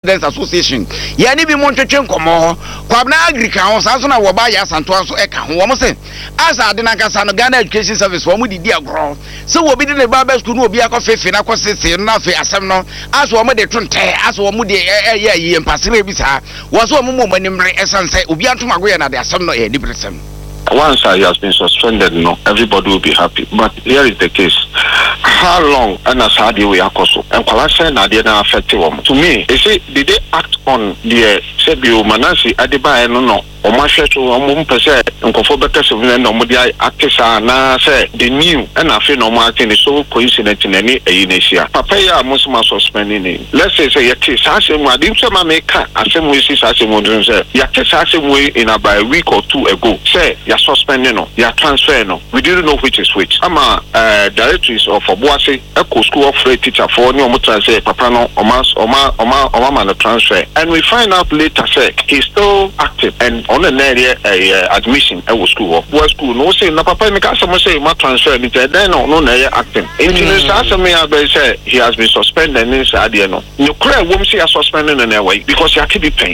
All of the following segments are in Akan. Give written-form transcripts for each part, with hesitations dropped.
Residents Association ye ni bi mo ntwetwe nkomo kwabna agrika ho sa so na wo ba ya santo so eka ho wo mo se asa ade na kasa no Ghana Education Service wo mo didi agro se wo bi de ne baba school no obi akofefe na kosese na fe asem no aso wo mo de tonte aso wo mo de ye empasire bi sa wo so wo mo mo nimre esanse obi antoma go ye na de asem no e dibresem. Once he has been suspended, no, everybody will be happy. But here is the case. How long and as hard we are also and Kwalasha Nadia affected them. To me, they say did they act on the Sebio Manasi Adiba no or my church or Mumpese and Conforbetes of the Nomodia Actesa na say the new and I feel no Martin is so coincident in any Asia. Papaya Musma suspending him. Let's say Sassim Wadimsama make a same way Sassim say Yatassim way in about a week or two ago. Say you're suspending no, you're transferring no. We didn't know which is which. I'm a directress of Obuasi, Echo School of Free Teacher for New Mutanse, Papano, Oma transfer. And we find out later say he's still active and on an area admission at school. What school no say na papa make someone say my transfer it then no acting. In the say he has been suspended in this idea no. No cry won't see a suspended in a way because you have to be paying.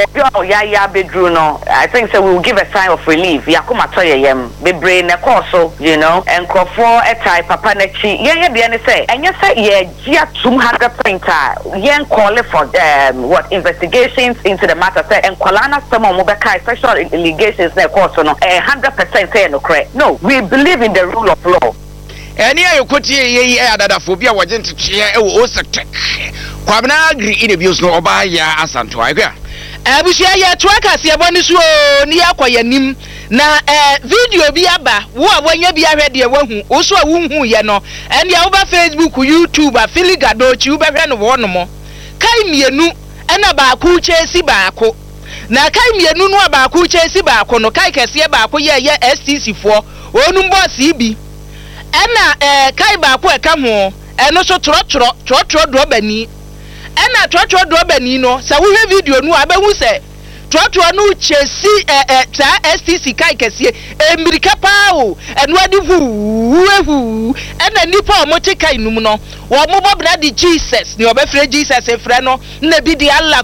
I think so we will give a sign of relief. Yakuma toye yem be brain na course, you know, and for a type papa nechi. Yeah, say and you say yeah 200% yen call for what investigations into the matter say and Kwalana some Mobeka sexual allegations na course no 100% say no correct. No, we believe in the rule of law. Any you could ye adadaphobia wasn't to cheer o sector. Kwabna agree in abuse no oba ya asanto agwa. Abushia ya twaka se aboni so ni akoya nim na video bi aba wo awanya bi ahwede wahu wo so awunhu ye no ene ya oba Facebook YouTube afiliga chi wo behwe no wo no mo kai mienu ena ba ku chesi ba ko na kai mienu no ba ku chesi ba ko no kai kese ba ko ye STC fo onu boss bi ena kai ba ko eka ho eno so tro do bani ena tro do bani no sa wo hwe video no abehu se tro no chesi ta STC kai kese emirika pa o eno adi hu ena nipa o mo te kai num no wo mo bobra di Jesus ni obefre Jesus efre no na bi di Allah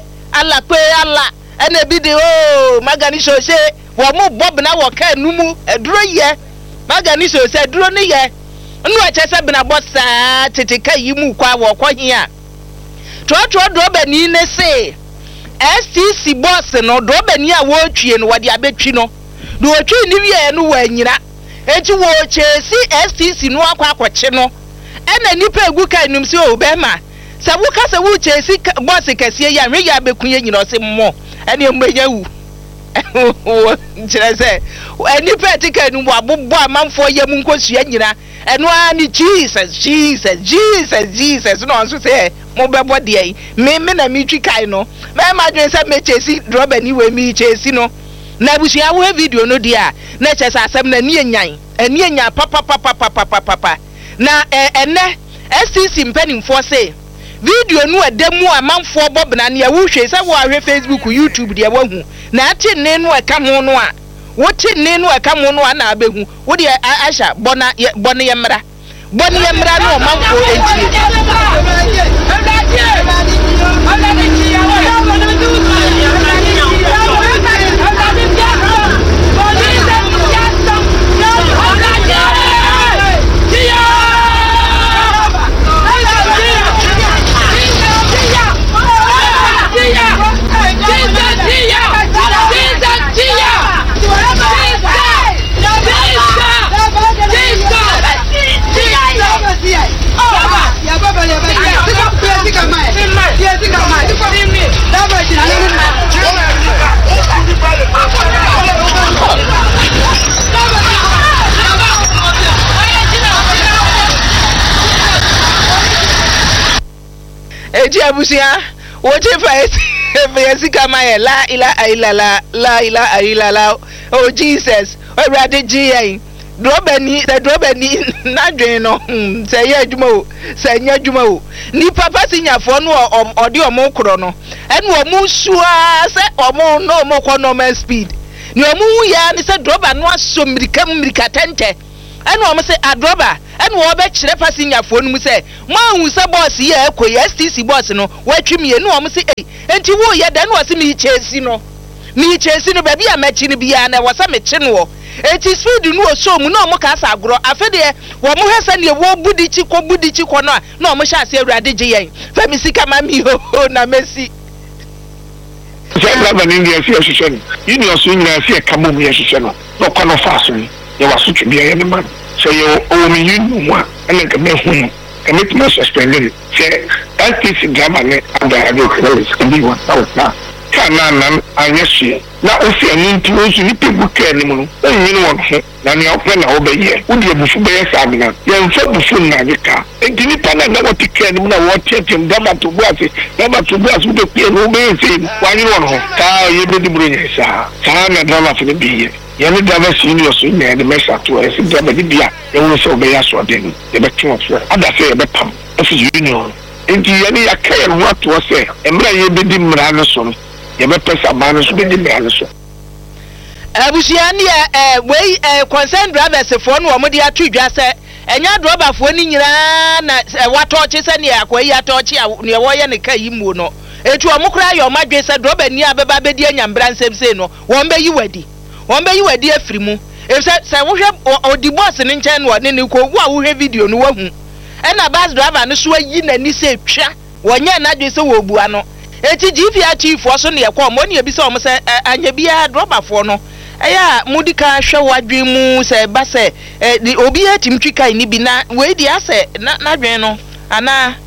ena bi di o magani so se wo mo bobna wo kai numu eduro ye magani so se duro ne ye nnu a chese bina bossa tete kai mu kwa wo kwo hia tro do bani ne se STC boss no do bani a wo twie no wode abetwi no do otwi ni wie no wa nyira enti wo chesi STC no akwakoche no ena nipa egu kai num se o be ma se wo ka se wo chesi boss kase ya hwe ya bekunye nyina o se mo ene mbenya wu nchirese nipa tika num abobbo amanfo ya mu nkosua nyina eno ani Jesus no anso se mo bebo de yi me na mi twi kai no me ma dwen se me chesi drobe ni we mi chesi no na busia wo video no dia na chesa asem na ni enyan papa na ene STC mpanimfo se video no edemu amanfo bobna na wo hwe se wo ahwe Facebook YouTube de wahu na ati ne no aka ho no a wo ti ne no aka ho no a na abehu wo de asha bona ye mra no manfo enti Eji abusia wote fa kama ye la ilaha illallah oh Jesus Ewurade ji drobani na dwen no se ye adwuma o se nya adwuma o ni papa sinyafo no odi omo kro no ene omo sua se omo no omo ko normal speed ni omo ya ni se droba no aso mirika tente ɛna ɔmo sɛ adroba ɛna wɔbɛkyerɛ passenger phone mu sɛ mo ahu sɛ boss yɛ ɛkɔ yɛ STC boss no wɔatwi mi ɛna ɔmo sɛ enti wo yɛ dɛ na wɔsɛ mi kyesi no baabi a mɛkyi no biara na wɔsɛ mekye no eti speed no oso mu na ɔmo ka asa agorɔ afɛdeɛ wɔn mo hɛsɛ ne wo budichi kɔ no a na ɔmo hyɛ ase awurade gye yɛn fɛmi sika ma mi ho na mesi sɛ braba ne ndia si ahyehyɛ no union so nyinaa si ɛka bɔ mu yɛhyehyɛ no na ɔkɔ no fa so no yɛwɔ asotwe biara yɛ ne ma sɛ ɔwɔ me union mu a ɛna nka mɛhu no ɛmɛtumi suspend no sɛ STC drama ne adarade okɛlɛs ɛbi wa na ɔsa kaa na anan anyɛ hyeɛ na ofi ɛno nti wo nso nipa gu kaa ne mu no ɔnwene wɔ ho na nea ɔpɛ na wɔbɛyɛ wode abufu bɛyɛ saa de no yɛmfa bufu nnade kaa enti nipa no na wɔte kaa ne mu na wɔteateam dama to bo ase wobɛkua no wobɛyɛ sei no wɔanyere wɔ no ho kaa yɛbɛdi buro nyɛ saa na dramafo no bi yɛ yɛne drivers union so nyinaa de mɛsa to ɛsɛ driver de bi a yɛworo sɛ wobɛyɛ asoɔden no yɛbɛtwe wɔ so ada sɛ yɛbɛpam ɛfi union enti yɛne yɛaka yɛn ho atoɔ sɛ mmerɛ a yɛbɛdi mmara no so no yɛbɛpɛ sɛ aban no so bɛdi mmara no so abusua ne wei concern drivers for no wɔn de ato dwa sɛ ɛnya driver fo ni nyinaa na watɔɔkye sɛ ne akɔyi atɔɔkye a ne wɔyɛ ne kai mu no etu wɔn kora yɛ wɔn adwe sɛ driver ni abɛba bɛdi anyambra nsɛm sɛ no wɔn bɛyi wadi afiri mu sɛ wohwɛ odi boss ne nkyɛn no ne ko wo a wohwɛ video no wahu ɛna bus driver no so ayi n'ani sɛ twa wɔnyɛ n'adwe sɛ wɔ bua no eti GPR chief so ne yɛkɔ mo ne ebisa wɔn sɛ anya bia driver fo no ɛyɛ mudika hwɛ wadwe mu sɛ ba sɛ obi atim twika ni bi na we di asɛ na dwen no ana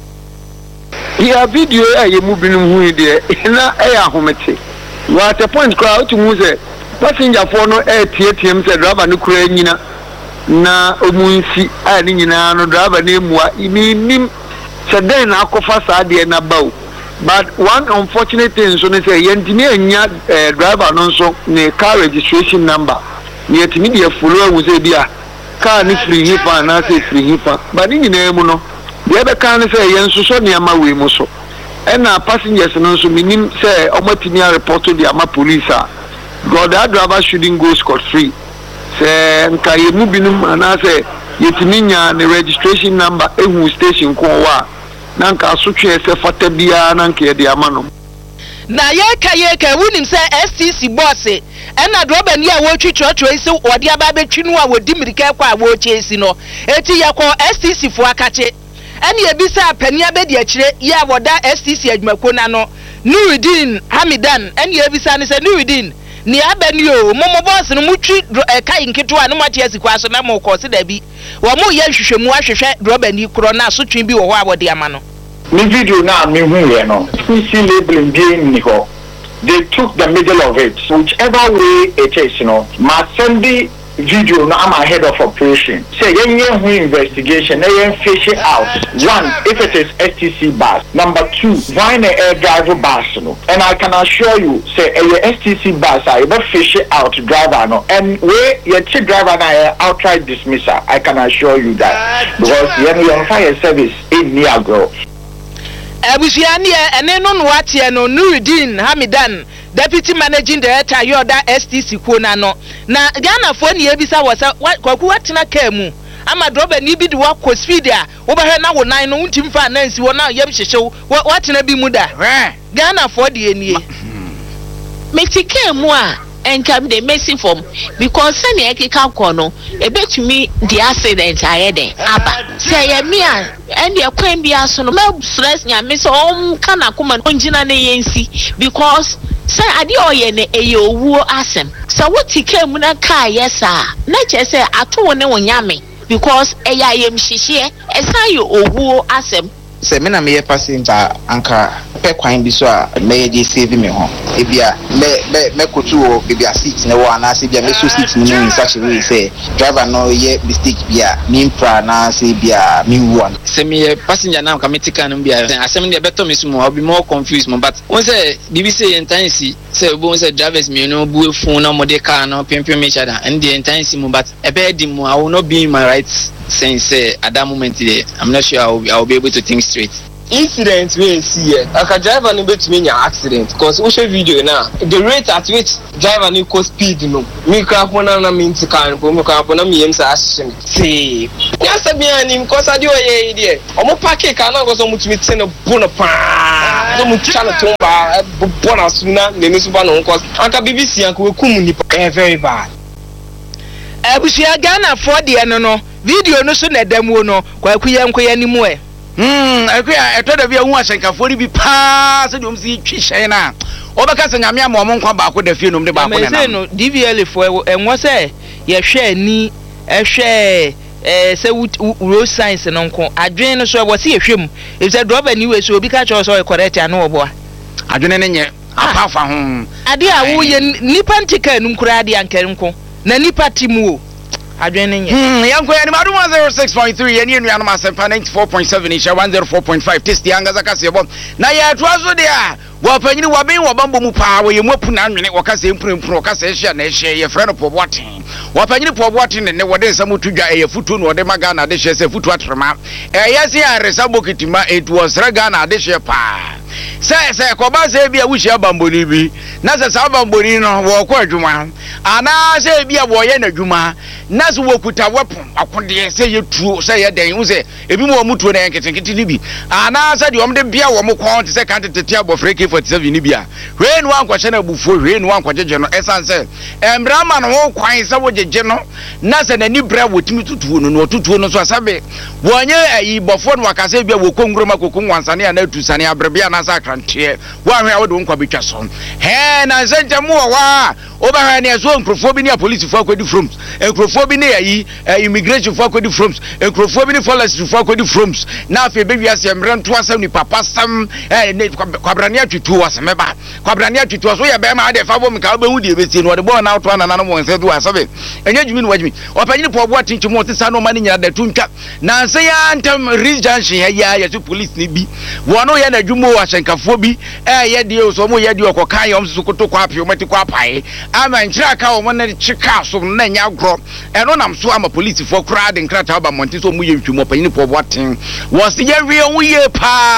ya video ɛyɛ mu binum hu de na ɛyɛ ahomete wa at a point crowd to mu sɛ passenger for no tietiem sɛ driver no kura nyina na omunsi a ne nyina no driver na emua nim sɛ den na akɔfa saa de na bawo. But one unfortunate thing so say yentimi anya driver no so ne car registration number ne yetimi de follow wo say bia car ni free hipa na say free hipa but ni nyina mu no de be kan say yenso so ne ama we mu so e na passengers no so minim say omatimi report to the ama police God that driver shouldn't go scot free say nka ye mu binum ana say yetimi nya ne registration number ehu station ko wa nanka asotwe se fata bia nanka ye de amano na yeka wunim se STC boss na droba ni a wo twitwotwo isi wode aba betwi no a wodi mirika kwa a wo chesi no eti yakọ STC fo akache ene ebisa pani abedi akire ya woda STC adwumako na no Nuruddin Hamidan ene ebisa ne se Nuruddin ni abani o momo boss no mutwi kai nketo a no mate asikwa so na mo ko se da bi wo mo ye hwehwemu ahwehwe droba ni kro na so twen bi wo ho a wode ama no ni video na me hu ye no CC labeling being ni ho they took the middle of it whichever way it is you know ma send the video now I'm ahead of operation say yen investigation yen fish it out one if it is STC bus number two find an air driver bus no and I can assure you say a STC bus I will fish it out driver no and where your driver na outright dismissal I can assure you that because yen fire service in near girl abusiani ene no watie no Nuruddin Hamidan Deputy Managing Director yoda STC kwona no na Ghana fo ne ebisa wasa kwaku watena ka mu ama droba ni bi de wakọ speed a wo behwe na wo nan no untim fa na nsi wo na yem hyehyew watena bi mu da Ghana fo de enie metike mu a enkam de mercy form because se ne ekeka kọ no ebetumi the accident ayede aba se ye mi a and your kwan bia so no ma stress nya me so kana kuma onjina ne yensi because say ade oye ne eye owuo asem so wotike mu na ka yesa na che say ato ne wonyame because eya yem hihie esan ye owuo asem se me na me passenger anka pe kwan bi so a me dey save me ho e bia me kotu o bia seat ne wo ana se bia me so seat ni in such a way say driver no ye mistake bia me pra na se bia me won se me passenger na ka metika no bia asem ne beto me sumo I'll be more confused but won say bibi say entansi say obo say drivers me no bu phone na mo de car no pimpim me chada and the entansi mo but e be di mo I will not be in my rights since at that moment there I'm not sure I'll be able to think straight. incident we see here aka driver no betumi nya accident because we show video now the rate at which driver no go speed no me ka pona na me ntika no me ka pona me yem sa ashyem see ya sabi ani because ade oye ide omo park ka na go so mutumi tene bono pa so mutucha no tomba bona suna ne ni so ba no because aka BBC anko we kum ni very bad abusia Ghana for de no video no so na damu no kwa kuye nkoye ni mu akuya etoda bia hu asenkafo ri bi pa se dum si twihye na obeka se nyame ama mo nkwa ba ko da fie no mde ba ko na no DVL fo enwo se ye hwe ani ehwe se road science no nko adwen no so wo se ye hwem if say driver ni we so obi ka cho so correct anu obo adwen ne nye apafa ho ade a wo ye nipa ntika nu nkura ade ankere nko na nipa timu adwene nye yanko ya ni madu 106.3 yeni enu ya no masempa 94.7 isha 104.5 test yanga zaka sebo na ya twazo de a wapanyini waben wabambo mu pa wo yemu apu na anwene wakase empurempuru wakase ehia na ehia ye frɛ no Poboaten wapanyini Poboaten ne wode nsam tudwa eye futu no wode magana de hye se futu atrema yesi ya resa bokitima it was regana de hye pa se koba se bia wuhia bamboni bi na se sa bamboni no wo kwa adwuma ana se bia wo ye na adwuma na se wo kuta weapon akode se ye tuo se ye den wo se ebi mo mutuo na enketenkete ni bi ana se de omde bia wo mo kwon se kan tete abofre K47 ni bia hwe no ankwache na bufo hwe no ankwajeje no esanse embrama no ho kwan se wo jeje no na se na ni bra wotimi tutuo no tutuo no so asabe wonye ayi bofo no wakase bia wo kongroma kokunwansane na atusane abrebia na sa krante wa hwe wo de nkwa betwa so he na se jemu wa oba ne so nkrofo bi ne police fo akwadi from nkrofo bi ne ayi immigration fo akwadi from nkrofo bi ne forestry fo akwadi from na afi be wiase emrento asam ni papa sam kwabrane atwituo asemeba kwabrane atwituo so ye be ma de fa bom ka obehu de besi no de bo na auto na mo nse do asabe enye dwumi no wajimi opanyini Poboaten nchimo tisa no mani nyina da tuntwa na nse ya ntam region ya to police ni bi wono ye na dwumo asenkafo bi ye de so mo ye de okokan ye omso koto kwa apio mati kwa pai ama nchira ka wo na chika so na nya agro eno nam so ama police for crowd nkrata ba monti so mu ye ntwumo opanyini Poboaten was ye wie wo ye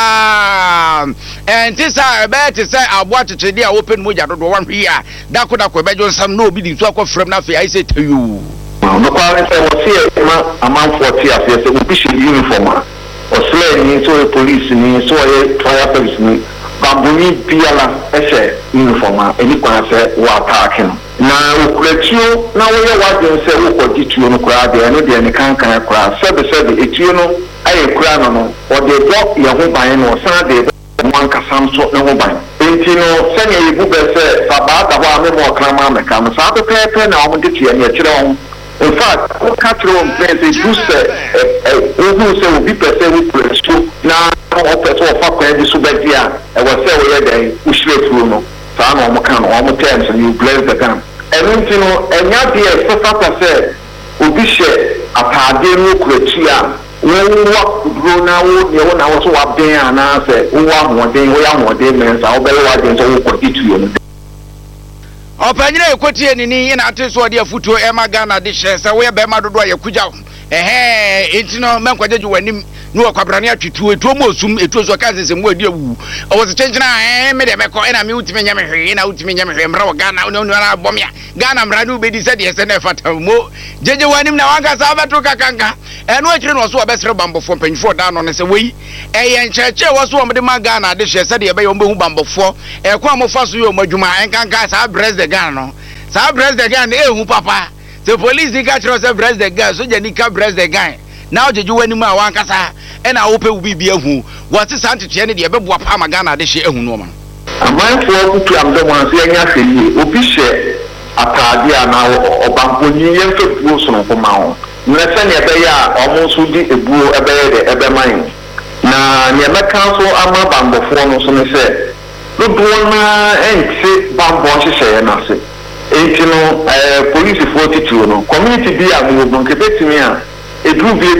pa and this about say aboa tete dia open moja dodo wan hwi a dakoda ko bejo nsam na obi di so akọ frem na fe I say to you no kwa say wo see ma amount 40 afia say obi shi uniform o slay ni so police ni so ye fire police ni bambuni biala ese uniform eni kwa say wa attack na okuletio na wo ye wa say wo ko dituo no kura de eno de ne kan kura sebe etio no aye kura no o de block ye ho ban no san de one kasamso no ban entino senya yibu be se sabata ho ame mo krama me kam sa to pepe na o de tie ne kire on in fact o ka kire on place do se o se o bi pese we preso na o pese o fa kwa di so be dia e wo se o ye den o shire furu no sa na o mo kan o mo terms and you bless the gun entino enya de so fa se obi she atade no kuretia wo drona wo ne wo na wo so wa ben ana se wo amoden wo ya amoden men sa wo bele wa den so wo kodituo no opanyina ekotie ni na ate so de afutuo e magana de hye se wo ye be ma dodo ye kugya entino menkwajeje wanim no akwabrane atwituo etuo mo osum etuo so ka sese mo adi awu o se chenchina me de meko na me utime nya me hwe na utime nya me hwe mra wo Ghana no na bomia Ghana mra no be di se de se na fata mo jeje wanim na wanka sa abato kakanka eno akire no so obesere bambofo mpanyfo da no ne se wei ye ncheche wo so omde ma Ghana de hye se de be yo mbehu bambofo kwa mo fa so yo madwuma enkanka sa breast de Ghana no sa breast de Ghana ehu papa the police di catch us breast the guy so je ni ka breast the guy now jeju wani mu awan kasa e na wo pe ubi bi ehu what is antete ne de be boa pa ma Ghana de hye ehu no ma amanfo kutu amdo mo so anya hye obi hye atade ana obamponi yen fe buo so no koma ho na se ne be ya omo so di ebuo ebe ye de ebe man na ne meka so ama bambofo no so ne se do na enti bambo hye na se entino police 42 no community bi a mo bon kebetimi a edru bi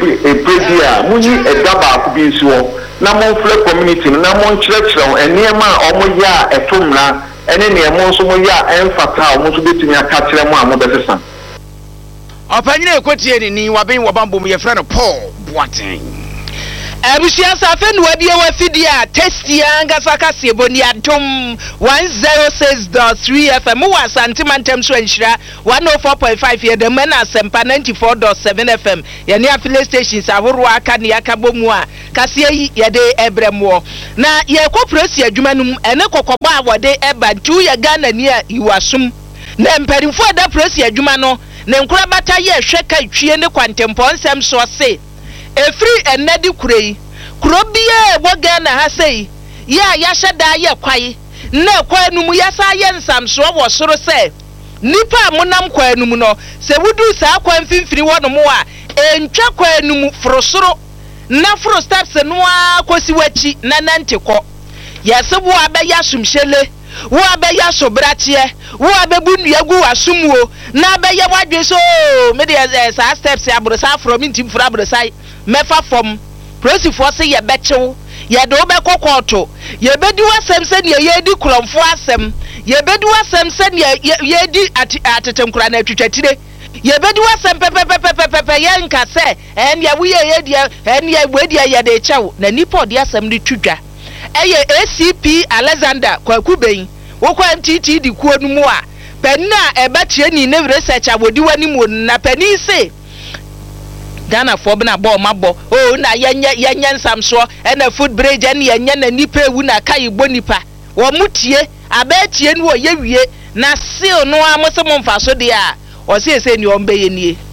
a munyi edaba ku bi nso na mo fle community na mo nkyerɛkyerɛ eniema a omo ya etomna ene ne mo nso mo ya emfata omo so betimi aka kyerɛ mo a mo besesa opanyina ekotie ni waben wabambo mo ye frɛ no Poboaten Abusiasa fenu wabie wafidia testi anga saka sieboni adom 106.3 FM wa santimantem so enhira 104.5 ye de mena sempa 94.7 FM ye ne affiliate stations ahoro aka ne akabomu a kase yi ye de ebremo na ye kopresi adwuma num ene kokoba awode eba ntu ye Ghana ni a iwasum na mperimfo da presi adwuma no ne nkura bata ye hweka twie ne kwantempon nsem so se efri enadi kurei kurobie boga na ha sei ya sheda ye kwai na kwanum ya sa ye nsamso wo soro se nipa monam kwanum no se wudu sa kwan finfiri wono mo a entwa kwanum frosoro na fro steps no akosi wachi na nanteko yesebo abeya sumhyele wo abeya sobratie wo abebu nuagu asumuo na abeya wadwe so me de sa steps abrosa from ntim fura abrosai mefa fom prosi force ye bechew ye do be kokoto ye bedi wasem se ne ye di kromfo asem ye bedi wasem se ne ye di atetenkura na atwatwatire ye bedi wasem pepepepepepe ye nka se en ye wo ye di en ye wedi ye de chew na nipa odi asem di twudwa eye ACP Alexander Kwakuben wo kwa NTT di kuo nu mu a penna ebetie ni ne research abodi wani mu na pani se Ghana for na bo mabo oh na yenye nsamso na food bridge na yenye na nipa ewu na kai bo nipa wo mutie abetie ni wo yewie na seal no amose mo mfaso de a o se ni ombe ye nie